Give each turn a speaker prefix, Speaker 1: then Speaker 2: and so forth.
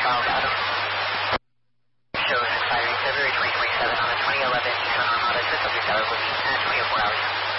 Speaker 1: Charles Adam. Shows expiring February 2027 on the 2011 Nissan Armada to subject hours looking at 24 hours.